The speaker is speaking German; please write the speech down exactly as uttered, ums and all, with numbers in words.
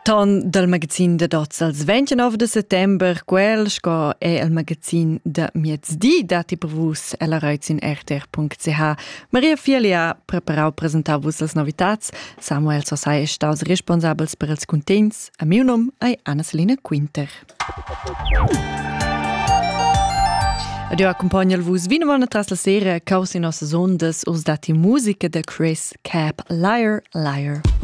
Ton del magazin de dots als ventinove de settember, quel sco è il magazin de miezdi, dati per vus e la reuz in r t r punct c h. Maria Fielia preparau presentar vus las novitats, Samuel Sosai è staus responsabels per els contents, a miu nom è Anna Selina Quinter. Ed io accompagno vus vinavona tras la sera caus in nossas ondas os dati musica de Chris Cap, Liar, Liar.